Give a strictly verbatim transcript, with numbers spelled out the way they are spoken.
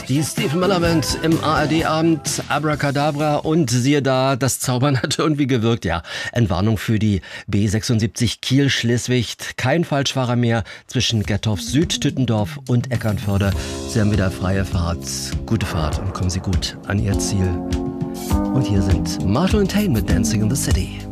Die Stephen Miller Band im A R D-Abend, Abracadabra, und siehe da, das Zaubern hat irgendwie gewirkt, ja. Entwarnung für die B sechsundsiebzig Kiel-Schleswig. Kein Falschfahrer mehr zwischen Gettorf Süd, Tüttendorf und Eckernförde. Sie haben wieder freie Fahrt, gute Fahrt und kommen Sie gut an Ihr Ziel. Und hier sind Marshall and Tain mit Dancing in the City.